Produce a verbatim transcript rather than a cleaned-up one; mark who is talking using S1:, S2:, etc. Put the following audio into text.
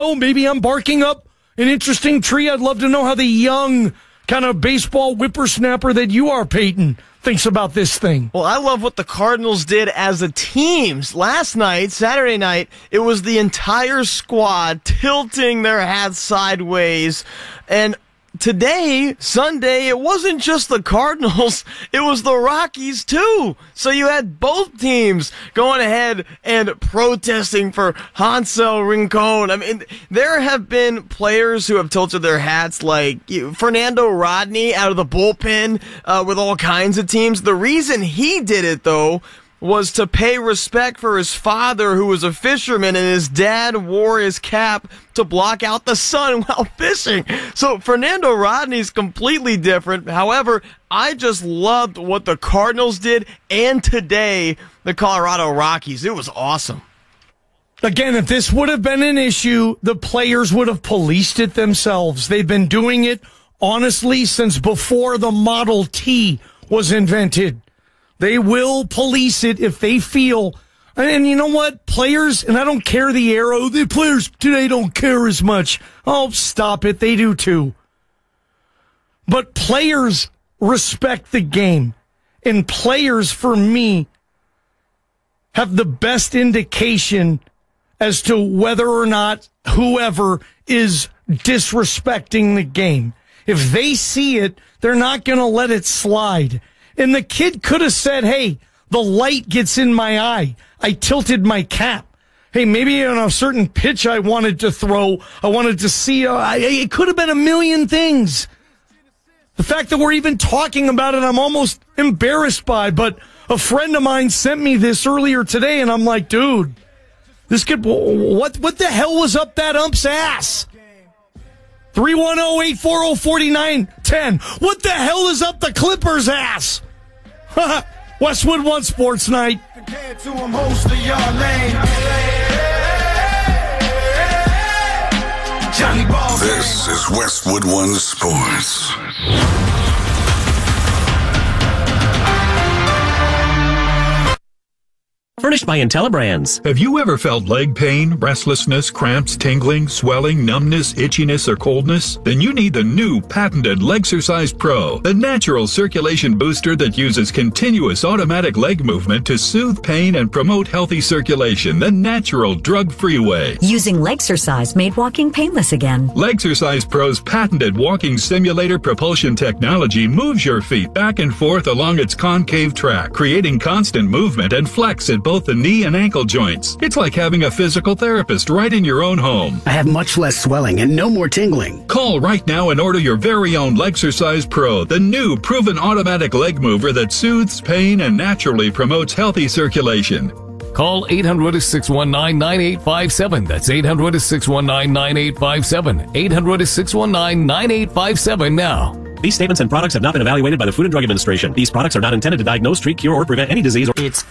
S1: Oh, maybe I'm barking up an interesting tree. I'd love to know how the young kind of baseball whippersnapper that you are, Peyton, thinks about this thing.
S2: Well, I love what the Cardinals did as a team. Last night, Saturday night, it was the entire squad tilting their hats sideways. And today, Sunday, it wasn't just the Cardinals, it was the Rockies too. So you had both teams going ahead and protesting for Hansel Rincon. I mean, there have been players who have tilted their hats, like Fernando Rodney out of the bullpen uh, with all kinds of teams. The reason he did it, though, was to pay respect for his father, who was a fisherman, and his dad wore his cap to block out the sun while fishing. So Fernando Rodney's completely different. However, I just loved what the Cardinals did, and today, the Colorado Rockies. It was awesome.
S1: Again, if this would have been an issue, the players would have policed it themselves. They've been doing it, honestly, since before the Model T was invented. They will police it if they feel. And you know what? Players, and I don't care the arrow, the players today don't care as much. Oh, stop it. They do too. But players respect the game. And players, for me, have the best indication as to whether or not whoever is disrespecting the game. If they see it, they're not going to let it slide. And the kid could have said, hey, the light gets in my eye. I tilted my cap. Hey, maybe on a certain pitch I wanted to throw, I wanted to see, uh, I, it could have been a million things. The fact that we're even talking about it, I'm almost embarrassed by, but a friend of mine sent me this earlier today, and I'm like, dude, this kid, what, what the hell was up that ump's ass? three one zero, eight four zero, four nine one zero. What the hell is up the Clippers' ass? Westwood One Sports Night.
S3: This is Westwood One Sports.
S4: Furnished by IntelliBrands.
S5: Have you ever felt leg pain, restlessness, cramps, tingling, swelling, numbness, itchiness, or coldness? Then you need the new patented Legsercise Pro, the natural circulation booster that uses continuous automatic leg movement to soothe pain and promote healthy circulation the natural, drug-free way.
S6: Using Legsercise made walking painless again.
S5: Legsercise Pro's patented walking simulator propulsion technology moves your feet back and forth along its concave track, creating constant movement and flex at both the knee and ankle joints. It's like having a physical therapist right in your own home.
S7: I have much less swelling and no more tingling.
S5: Call right now and order your very own Legsercise Pro, the new proven automatic leg mover that soothes pain and naturally promotes healthy circulation.
S8: Call eight hundred, six one nine, nine eight five seven. That's eight hundred, six one nine, nine eight five seven. eight hundred, six one nine, nine eight five seven now.
S4: These statements and products have not been evaluated by the Food and Drug Administration. These products are not intended to diagnose, treat, cure, or prevent any disease. Or
S9: it's